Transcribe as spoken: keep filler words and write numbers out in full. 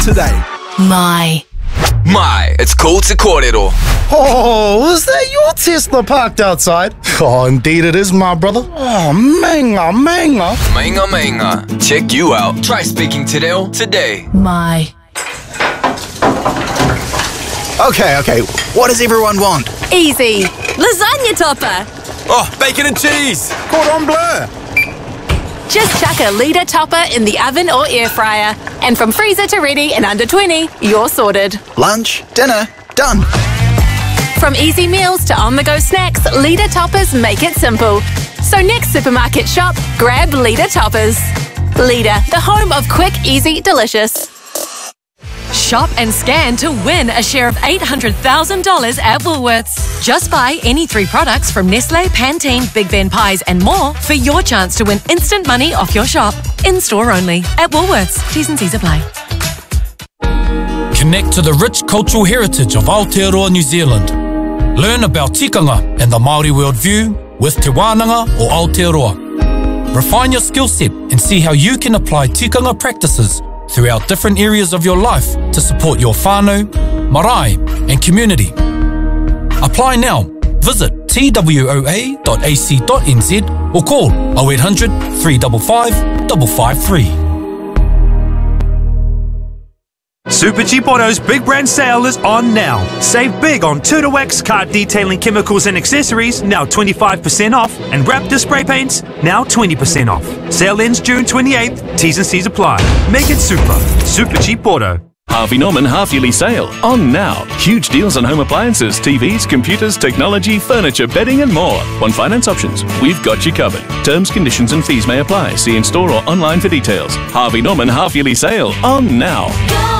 today. My. My, it's called Te Kōrero. Oh, is that your Tesla parked outside? Oh, indeed it is, my brother. Oh, manga, manga. Mainga mainga. Check you out. Try speaking te reo today. My. Okay, okay, what does everyone want? Easy. Lasagna topper. Oh, bacon and cheese. Cordon bleu. Just chuck a litre topper in the oven or air fryer. And from freezer to ready in under twenty, you're sorted. Lunch, dinner, done. From easy meals to on-the-go snacks, litre toppers make it simple. So next supermarket shop, grab litre toppers. Litre, the home of quick, easy, delicious. Shop and scan to win a share of eight hundred thousand dollars at Woolworths. Just buy any three products from Nestle, Pantene, Big Ben Pies and more for your chance to win instant money off your shop. In-store only. At Woolworths. T's and C's apply. Connect to the rich cultural heritage of Aotearoa, New Zealand. Learn about tikanga and the Māori worldview with Te Wānanga o Aotearoa. Refine your skill set and see how you can apply tikanga practices throughout different areas of your life to support your whānau, marae and community. Apply now. Visit t w o a dot a c dot n z or call oh eight hundred, three five five, five five three. Super Cheap Auto's Big Brand Sale is on now. Save big on Tutawax car detailing chemicals and accessories, now twenty-five percent off, and Raptor spray paints, now twenty percent off. Sale ends June twenty-eighth, T's and C's apply. Make it super. Super Cheap Auto. Harvey Norman half-yearly sale on now. Huge deals on home appliances, T Vs, computers, technology, furniture, bedding and more. On finance options, we've got you covered. Terms, conditions and fees may apply. See in-store or online for details. Harvey Norman half-yearly sale on now.